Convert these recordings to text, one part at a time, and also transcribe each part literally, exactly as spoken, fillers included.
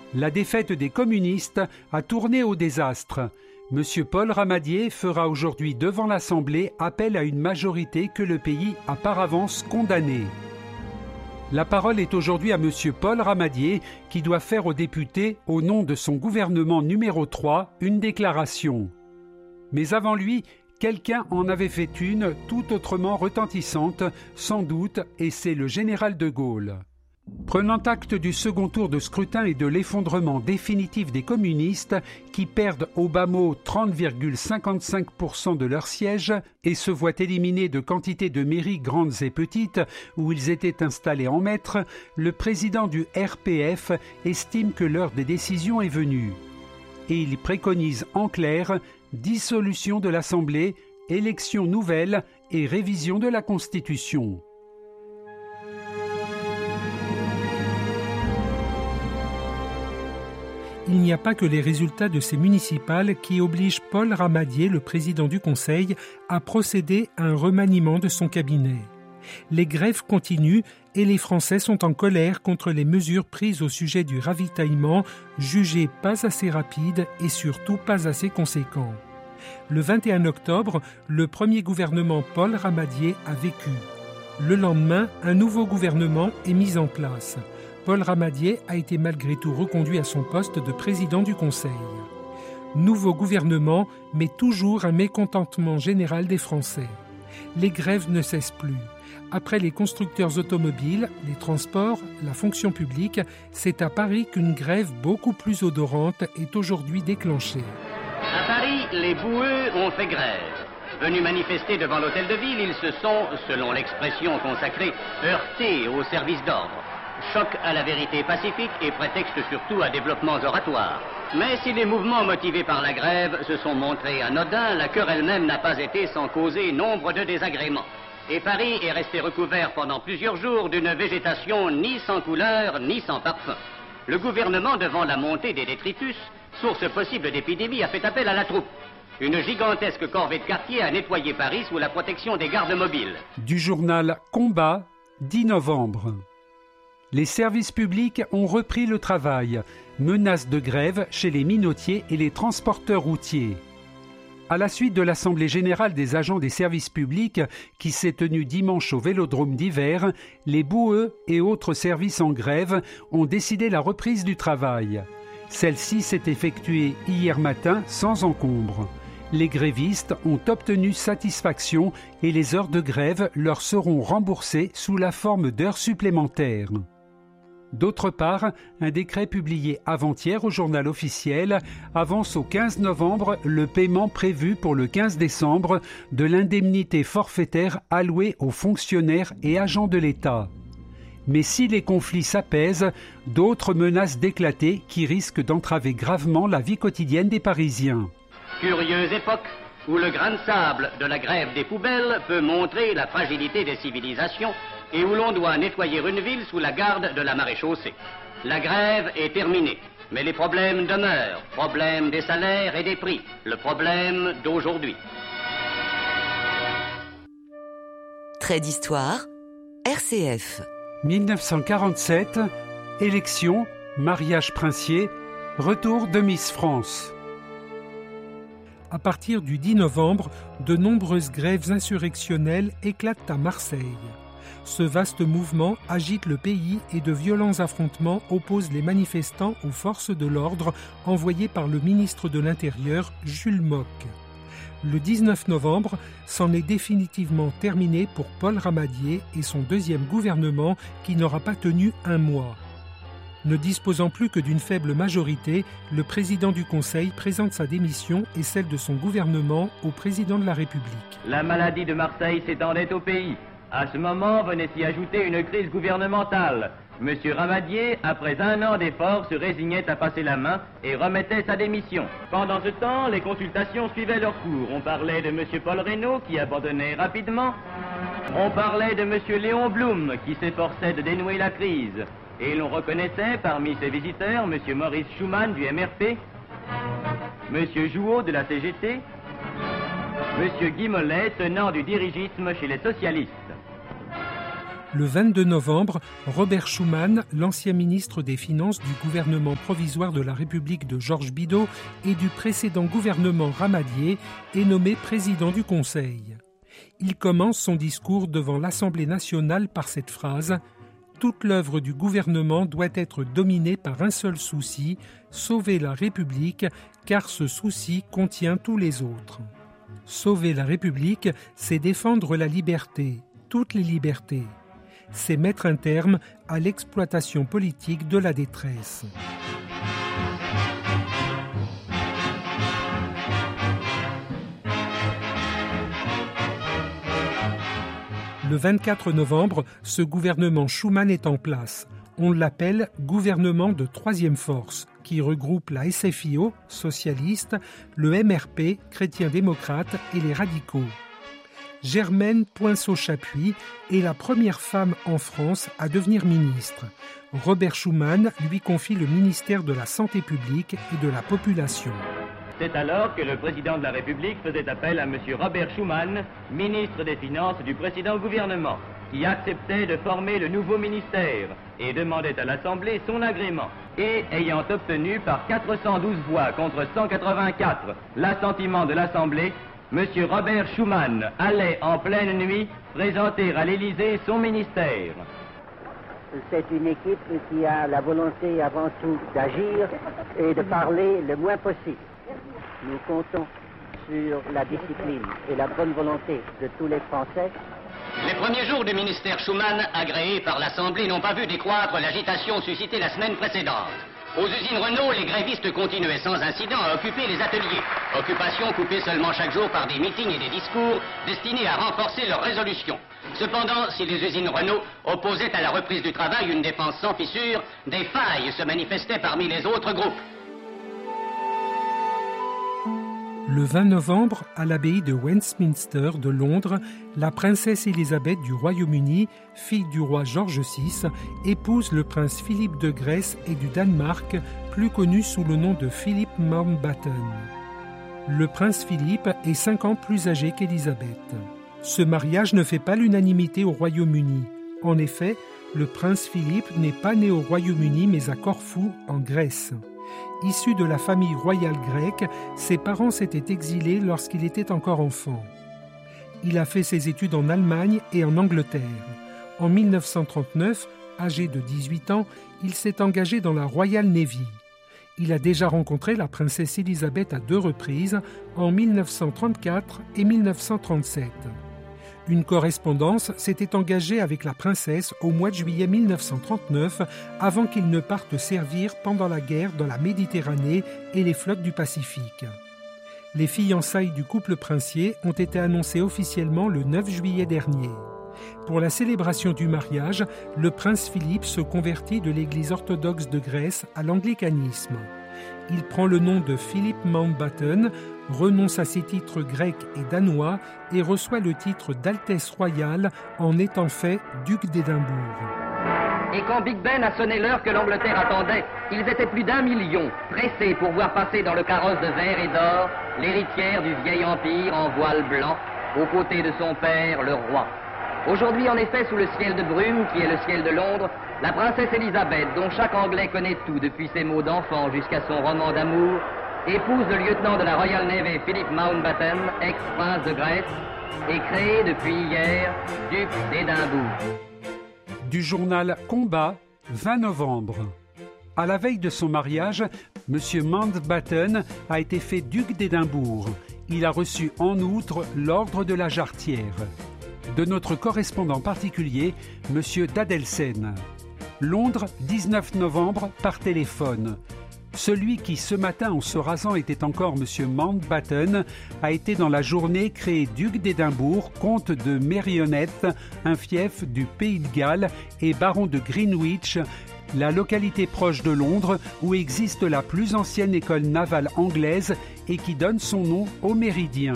La défaite des communistes a tourné au désastre. Monsieur Paul Ramadier fera aujourd'hui devant l'Assemblée appel à une majorité que le pays a par avance condamnée. La parole est aujourd'hui à Monsieur Paul Ramadier qui doit faire aux députés, au nom de son gouvernement numéro trois, une déclaration. Mais avant lui, quelqu'un en avait fait une tout autrement retentissante, sans doute, et c'est le général de Gaulle. Prenant acte du second tour de scrutin et de l'effondrement définitif des communistes qui perdent au bas mot trente virgule cinquante-cinq pour cent de leurs sièges et se voient éliminés de quantité de mairies grandes et petites où ils étaient installés en maître, le président du R P F estime que l'heure des décisions est venue. Et il préconise en clair dissolution de l'Assemblée, élection nouvelle et révision de la Constitution. Il n'y a pas que les résultats de ces municipales qui obligent Paul Ramadier, le président du Conseil, à procéder à un remaniement de son cabinet. Les grèves continuent et les Français sont en colère contre les mesures prises au sujet du ravitaillement, jugées pas assez rapides et surtout pas assez conséquents. Le vingt et un octobre, le premier gouvernement Paul Ramadier a vécu. Le lendemain, un nouveau gouvernement est mis en place. Paul Ramadier a été malgré tout reconduit à son poste de président du Conseil. Nouveau gouvernement, mais toujours un mécontentement général des Français. Les grèves ne cessent plus. Après les constructeurs automobiles, les transports, la fonction publique, c'est à Paris qu'une grève beaucoup plus odorante est aujourd'hui déclenchée. À Paris, les boueux ont fait grève. Venus manifester devant l'hôtel de ville, ils se sont, selon l'expression consacrée, heurtés au service d'ordre. Choc à la vérité pacifique et prétexte surtout à développements oratoires. Mais si les mouvements motivés par la grève se sont montrés anodins, la querelle elle-même n'a pas été sans causer nombre de désagréments. Et Paris est resté recouvert pendant plusieurs jours d'une végétation ni sans couleur ni sans parfum. Le gouvernement, devant la montée des détritus, source possible d'épidémie, a fait appel à la troupe. Une gigantesque corvée de quartier a nettoyé Paris sous la protection des gardes mobiles. Du journal Combat, dix novembre. Les services publics ont repris le travail. Menace de grève chez les minotiers et les transporteurs routiers. À la suite de l'Assemblée générale des agents des services publics qui s'est tenue dimanche au Vélodrome d'hiver, les boueux et autres services en grève ont décidé la reprise du travail. Celle-ci s'est effectuée hier matin sans encombre. Les grévistes ont obtenu satisfaction et les heures de grève leur seront remboursées sous la forme d'heures supplémentaires. D'autre part, un décret publié avant-hier au journal officiel avance au quinze novembre le paiement prévu pour le quinze décembre de l'indemnité forfaitaire allouée aux fonctionnaires et agents de l'État. Mais si les conflits s'apaisent, d'autres menacent d'éclater qui risquent d'entraver gravement la vie quotidienne des Parisiens. Curieuse époque où le grain de sable de la grève des poubelles peut montrer la fragilité des civilisations et où l'on doit nettoyer une ville sous la garde de la maréchaussée. La grève est terminée, mais les problèmes demeurent. Problème des salaires et des prix. Le problème d'aujourd'hui. Trait d'histoire, R C F. mille neuf cent quarante-sept, élection, mariage princier, retour de Miss France. À partir du dix novembre, de nombreuses grèves insurrectionnelles éclatent à Marseille. Ce vaste mouvement agite le pays et de violents affrontements opposent les manifestants aux forces de l'ordre envoyées par le ministre de l'Intérieur, Jules Mock. Le dix-neuf novembre, c'en est définitivement terminé pour Paul Ramadier et son deuxième gouvernement qui n'aura pas tenu un mois. Ne disposant plus que d'une faible majorité, le président du Conseil présente sa démission et celle de son gouvernement au président de la République. La maladie de Marseille s'étendait au pays. À ce moment venait s'y ajouter une crise gouvernementale. Monsieur Ramadier, après un an d'efforts, se résignait à passer la main et remettait sa démission. Pendant ce temps, les consultations suivaient leur cours. On parlait de Monsieur Paul Reynaud, qui abandonnait rapidement. On parlait de Monsieur Léon Blum, qui s'efforçait de dénouer la crise. Et l'on reconnaissait parmi ses visiteurs Monsieur Maurice Schumann du M R P, Monsieur Jouot de la C G T, Monsieur Guy Mollet, tenant du dirigisme chez les socialistes. Le vingt-deux novembre, Robert Schuman, l'ancien ministre des Finances du gouvernement provisoire de la République de Georges Bidault et du précédent gouvernement Ramadier, est nommé président du Conseil. Il commence son discours devant l'Assemblée nationale par cette phrase « Toute l'œuvre du gouvernement doit être dominée par un seul souci, sauver la République, car ce souci contient tous les autres. » Sauver la République, c'est défendre la liberté, toutes les libertés. C'est mettre un terme à l'exploitation politique de la détresse. Le vingt-quatre novembre, ce gouvernement Schuman est en place. On l'appelle gouvernement de troisième force, qui regroupe la S F I O, socialiste, le M R P, chrétien-démocrate et les radicaux. Germaine Poinceau-Chapuis est la première femme en France à devenir ministre. Robert Schuman lui confie le ministère de la Santé publique et de la Population. C'est alors que le président de la République faisait appel à M. Robert Schuman, ministre des Finances du précédent gouvernement, qui acceptait de former le nouveau ministère et demandait à l'Assemblée son agrément. Et ayant obtenu par quatre cent douze voix contre cent quatre-vingt-quatre l'assentiment de l'Assemblée, M. Robert Schuman allait en pleine nuit présenter à l'Élysée son ministère. C'est une équipe qui a la volonté avant tout d'agir et de parler le moins possible. Nous comptons sur la discipline et la bonne volonté de tous les Français. Les premiers jours du ministère Schuman, agréé par l'Assemblée, n'ont pas vu décroître l'agitation suscitée la semaine précédente. Aux usines Renault, les grévistes continuaient sans incident à occuper les ateliers. Occupation coupée seulement chaque jour par des meetings et des discours destinés à renforcer leurs résolutions. Cependant, si les usines Renault opposaient à la reprise du travail une défense sans fissure, des failles se manifestaient parmi les autres groupes. Le vingt novembre, à l'abbaye de Westminster de Londres, la princesse Élisabeth du Royaume-Uni, fille du roi George six, épouse le prince Philippe de Grèce et du Danemark, plus connu sous le nom de Philip Mountbatten. Le prince Philippe est cinq ans plus âgé qu'Élisabeth. Ce mariage ne fait pas l'unanimité au Royaume-Uni. En effet, le prince Philippe n'est pas né au Royaume-Uni mais à Corfou, en Grèce. Issu de la famille royale grecque, ses parents s'étaient exilés lorsqu'il était encore enfant. Il a fait ses études en Allemagne et en Angleterre. En mille neuf cent trente-neuf, âgé de dix-huit ans, il s'est engagé dans la Royal Navy. Il a déjà rencontré la princesse Élisabeth à deux reprises, en mille neuf cent trente-quatre et mille neuf cent trente-sept. Une correspondance s'était engagée avec la princesse au mois de juillet mille neuf cent trente-neuf, avant qu'il ne parte servir pendant la guerre dans la Méditerranée et les flottes du Pacifique. Les fiançailles du couple princier ont été annoncées officiellement le neuf juillet dernier. Pour la célébration du mariage, le prince Philippe se convertit de l'Église orthodoxe de Grèce à l'anglicanisme. Il prend le nom de Philip Mountbatten, renonce à ses titres grecs et danois et reçoit le titre d'Altesse royale en étant fait duc d'Édimbourg. Et quand Big Ben a sonné l'heure que l'Angleterre attendait, ils étaient plus d'un million, pressés pour voir passer dans le carrosse de verre et d'or l'héritière du vieil empire en voile blanc, aux côtés de son père, le roi. Aujourd'hui, en effet, sous le ciel de brume, qui est le ciel de Londres, la princesse Élisabeth, dont chaque Anglais connaît tout depuis ses mots d'enfant jusqu'à son roman d'amour, épouse le lieutenant de la Royal Navy Philip Mountbatten, ex-prince de Grèce, et créé depuis hier duc d'Édimbourg. Du journal Combat, vingt novembre. À la veille de son mariage, M. Mountbatten a été fait duc d'Édimbourg. Il a reçu en outre l'ordre de la Jarretière. De notre correspondant particulier, M. Dadelsen. Londres, dix-neuf novembre, par téléphone. Celui qui, ce matin, en se rasant, était encore M. Mountbatten, a été dans la journée créé duc d'Édimbourg, comte de Merioneth, un fief du Pays de Galles, et baron de Greenwich, la localité proche de Londres où existe la plus ancienne école navale anglaise et qui donne son nom au Méridien.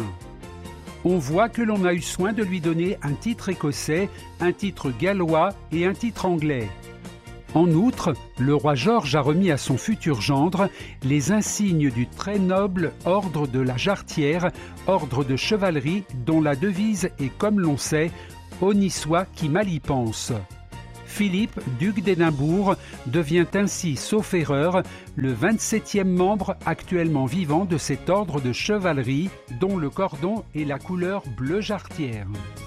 On voit que l'on a eu soin de lui donner un titre écossais, un titre gallois et un titre anglais. En outre, le roi George a remis à son futur gendre les insignes du très noble ordre de la Jarretière, ordre de chevalerie dont la devise est, comme l'on sait, aux Niçois qui mal y pensent. Philippe, duc d'Édimbourg, devient ainsi, sauf erreur, le vingt-septième membre actuellement vivant de cet ordre de chevalerie dont le cordon est la couleur bleu jarretière.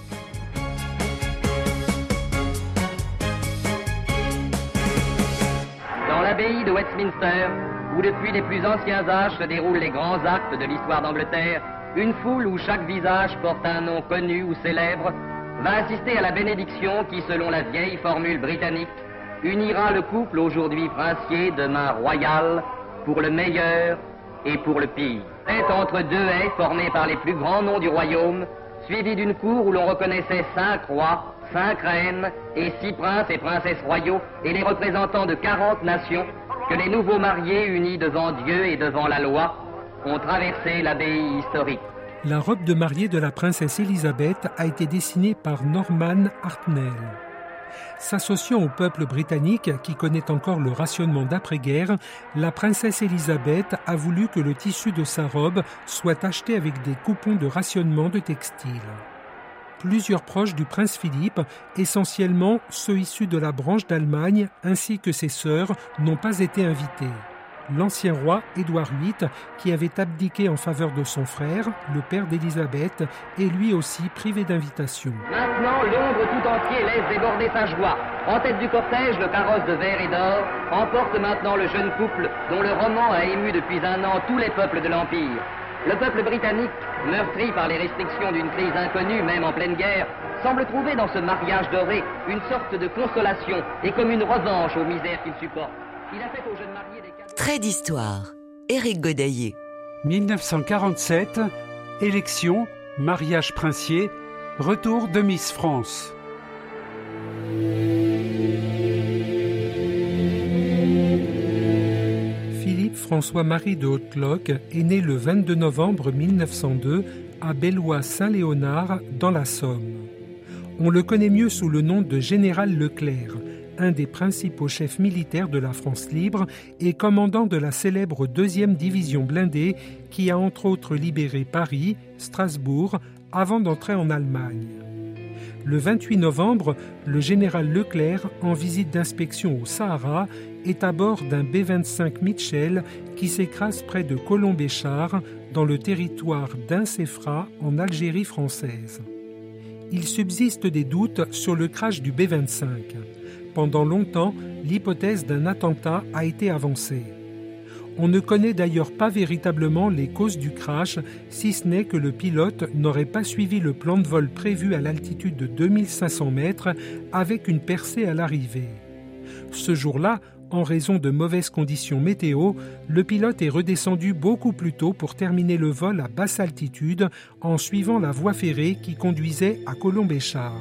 Dans l'abbaye de Westminster, où depuis les plus anciens âges se déroulent les grands actes de l'histoire d'Angleterre, une foule où chaque visage porte un nom connu ou célèbre va assister à la bénédiction qui, selon la vieille formule britannique, unira le couple aujourd'hui princier, demain royal, pour le meilleur et pour le pire. C'est entre deux haies formées par les plus grands noms du royaume, suivies d'une cour où l'on reconnaissait cinq rois, cinq reines et six princes et princesses royaux et les représentants de quarante nations, que les nouveaux mariés, unis devant Dieu et devant la loi, ont traversé l'abbaye historique. La robe de mariée de la princesse Élisabeth a été dessinée par Norman Hartnell. S'associant au peuple britannique qui connaît encore le rationnement d'après-guerre, la princesse Élisabeth a voulu que le tissu de sa robe soit acheté avec des coupons de rationnement de textile. Plusieurs proches du prince Philippe, essentiellement ceux issus de la branche d'Allemagne ainsi que ses sœurs, n'ont pas été invités. L'ancien roi Édouard huit, qui avait abdiqué en faveur de son frère, le père d'Élisabeth, est lui aussi privé d'invitation. Maintenant, Londres tout entier laisse déborder sa joie. En tête du cortège, le carrosse de verre et d'or emporte maintenant le jeune couple dont le roman a ému depuis un an tous les peuples de l'Empire. Le peuple britannique, meurtri par les restrictions d'une crise inconnue, même en pleine guerre, semble trouver dans ce mariage doré une sorte de consolation et comme une revanche aux misères qu'il supporte. Il a fait aux jeunes mariés des cadeaux. Trait d'histoire. Éric Godaillé. mille neuf cent quarante-sept, élection, mariage princier, retour de Miss France. Philippe François-Marie de Hautloc est né le vingt-deux novembre mille neuf cent deux à Bellois-Saint-Léonard, dans la Somme. On le connaît mieux sous le nom de Général Leclerc, un des principaux chefs militaires de la France libre et commandant de la célèbre deuxième division blindée qui a entre autres libéré Paris, Strasbourg, avant d'entrer en Allemagne. Le vingt-huit novembre, le général Leclerc, en visite d'inspection au Sahara, est à bord d'un B vingt-cinq Mitchell qui s'écrase près de Colombéchar, dans le territoire d'Incefra, en Algérie française. Il subsiste des doutes sur le crash du B vingt-cinq. Pendant longtemps, l'hypothèse d'un attentat a été avancée. On ne connaît d'ailleurs pas véritablement les causes du crash, si ce n'est que le pilote n'aurait pas suivi le plan de vol prévu à l'altitude de deux mille cinq cents mètres avec une percée à l'arrivée. Ce jour-là, en raison de mauvaises conditions météo, le pilote est redescendu beaucoup plus tôt pour terminer le vol à basse altitude en suivant la voie ferrée qui conduisait à Colombéchar.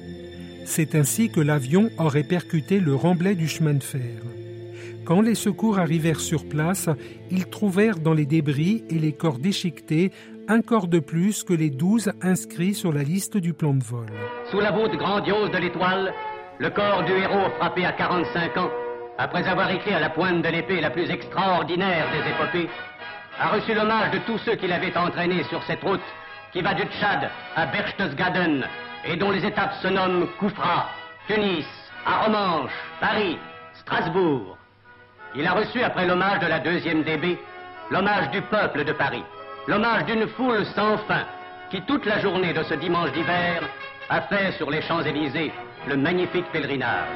C'est ainsi que l'avion aurait percuté le remblai du chemin de fer. Quand les secours arrivèrent sur place, ils trouvèrent dans les débris et les corps déchiquetés un corps de plus que les douze inscrits sur la liste du plan de vol. Sous la voûte grandiose de l'étoile, le corps du héros frappé à quarante-cinq ans, après avoir écrit à la pointe de l'épée la plus extraordinaire des épopées, a reçu l'hommage de tous ceux qui l'avaient entraîné sur cette route qui va du Tchad à Berchtesgaden et dont les étapes se nomment Koufra, Tunis, Arromanches, Paris, Strasbourg. Il a reçu, après l'hommage de la deuxième D B, l'hommage du peuple de Paris, l'hommage d'une foule sans fin qui, toute la journée de ce dimanche d'hiver, a fait sur les Champs-Élysées le magnifique pèlerinage.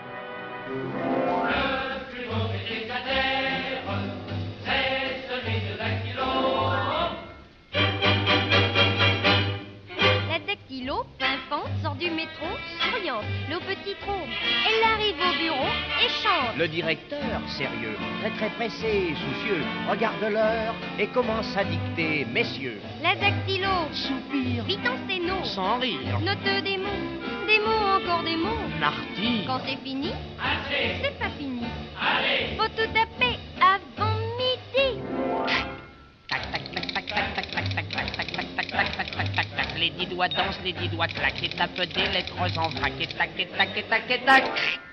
Le plus beau métier de la terre, c'est celui de dactylo. La dactylo, pimpante, sort du métro, souriante, le petit trône. Elle arrive au bureau et chante. Le directeur, sérieux, très très pressé, soucieux, regarde l'heure et commence à dicter, messieurs. La dactylo, Soupir, vite en sténo, sans rire, note des mots, des mots, encore des mots. nardi. Quand c'est fini, Assez, c'est pas fini. allez. Faut tout taper avant midi. Tac tac tac tac tac tac tac tac tac tac tac tac tac tac tac tac tac. Les dix doigts dansent, les dix doigts claquent et tapent des lettres en vrac et tac et tac et tac et tac.